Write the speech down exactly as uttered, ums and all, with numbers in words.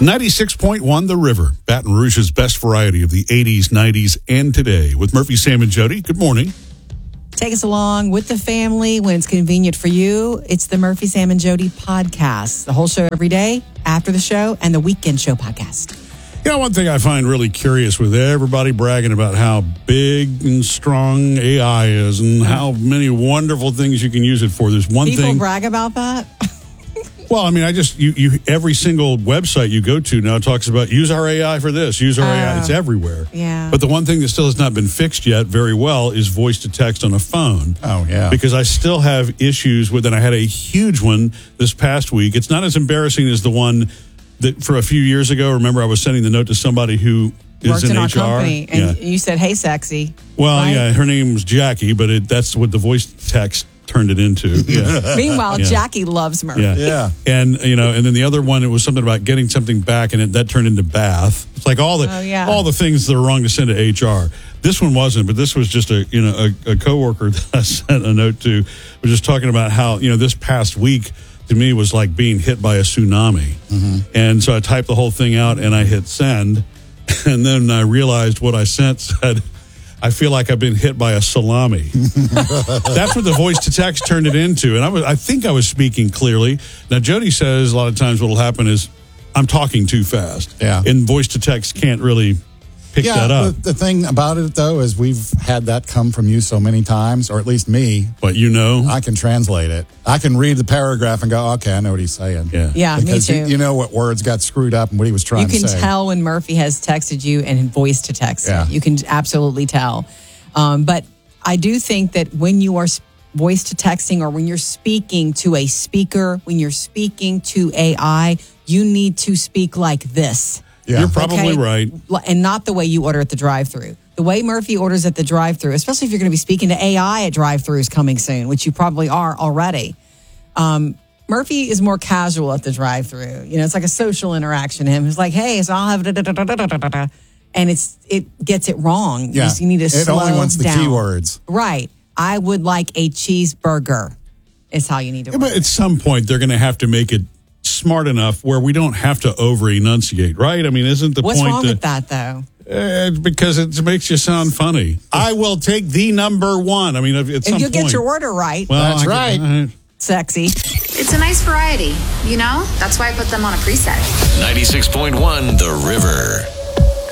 ninety-six point one The River, Baton Rouge's best variety of the eighties, nineties, and today. With Murphy, Sam, and Jody. Good morning. Take us along with the family when it's convenient for you. It's the Murphy, Sam, and Jody podcast. The whole show every day, after the show, and the weekend show podcast. You know, one thing I find really curious with everybody bragging about how big and strong A I is and how many wonderful things you can use it for. There's one People thing. People brag about that? Well, I mean, I just, you, you, every single website you go to now talks about use our A I for this, use our uh, A I. It's everywhere. Yeah. But the one thing that still has not been fixed yet very well is voice to text on a phone. Oh, yeah. Because I still have issues with, and I had a huge one this past week. It's not as embarrassing as the one that for a few years ago, remember I was sending the note to somebody who is Worked in, in our H R. company, and yeah. you said, hey, sexy. Well, right? yeah, her name was Jackie, but it, that's what the voice text turned it into. Yeah. Meanwhile, Yeah. Jackie loves Murphy. Yeah. Yeah. And, you know, and then the other one, it was something about getting something back, and it, that turned into bath. It's like all the Oh, yeah. all the things that are wrong to send to H R. This one wasn't, but this was just a, you know, a, a coworker that I sent a note to was just talking about how, you know, this past week to me was like being hit by a tsunami. Mm-hmm. And so I typed the whole thing out and I hit send. And then I realized what I sent said, I feel like I've been hit by a salami. That's what the voice to text turned it into. And I was, I think I was speaking clearly. Now, Jody says a lot of times what will happen is I'm talking too fast. Yeah. And voice to text can't really pick yeah, that up. The, the thing about it, though, is we've had that come from you so many times, or at least me. But you know. I can translate it. I can read the paragraph and go, okay, I know what he's saying. Yeah. Yeah, Because me you, too. you know what words got screwed up and what he was trying You can to say. tell when Murphy has texted you and voice to text. Yeah. You can absolutely tell. Um, but I do think that when you are voice to texting or when you're speaking to a speaker, when you're speaking to A I, you need to speak like this. Yeah. You're probably Okay? right. And not the way you order at the drive-thru. The way Murphy orders at the drive-thru, especially if you're going to be speaking to A I at drive-thrus coming soon, which you probably are already. Um, Murphy is more casual at the drive-thru. You know, it's like a social interaction. Him, he's like, "Hey, so I'll have da da da da da da da," and it's it gets it wrong. Yeah. You, just, you need to it slow only wants the down. keywords. Right. I would like a cheeseburger. Is how you need to. Yeah, word but it. at some point, they're going to have to make it smart enough where we don't have to over enunciate, right? I mean, isn't the What's point wrong that, with that, though? Uh, because it makes you sound funny. I will take the number one. I mean, at If some you point. get your order right, Well, That's I- right. I- sexy. It's a nice variety, you know? That's why I put them on a preset. ninety-six point one The River.